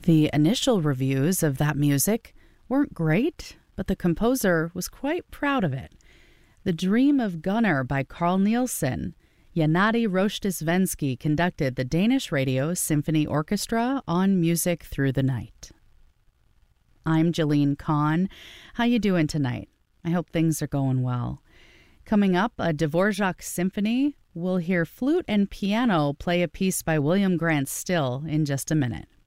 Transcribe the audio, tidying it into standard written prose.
The initial reviews of that music weren't great, but the composer was quite proud of it. The Dream of Gunnar by Carl Nielsen. Janari Rochtesvensky conducted the Danish Radio Symphony Orchestra on Music Through the Night. I'm Jalene Kahn. How you doing tonight? I hope things are going well. Coming up, a Dvorak symphony. We'll hear flute and piano play a piece by William Grant Still in just a minute.